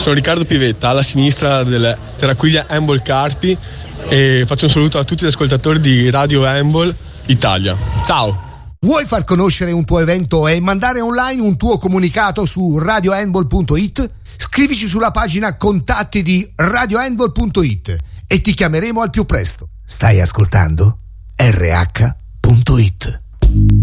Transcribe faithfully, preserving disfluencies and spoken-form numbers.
sono Riccardo Pivetta, alla sinistra del Terraquiglia Handball Carpi, e faccio un saluto a tutti gli ascoltatori di Radio Handball Italia. Ciao! Vuoi far conoscere un tuo evento e mandare online un tuo comunicato su radio handball punto it? Scrivici sulla pagina contatti di radio handball punto it e ti chiameremo al più presto. Stai ascoltando R H